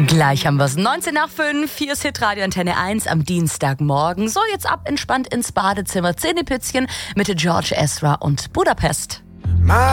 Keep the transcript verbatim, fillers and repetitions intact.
Gleich haben wir es. neunzehn nach fünf, hier ist Hitradio Antenne eins am Dienstagmorgen. So, jetzt ab entspannt ins Badezimmer. Zähnepützchen mit George Ezra und Budapest.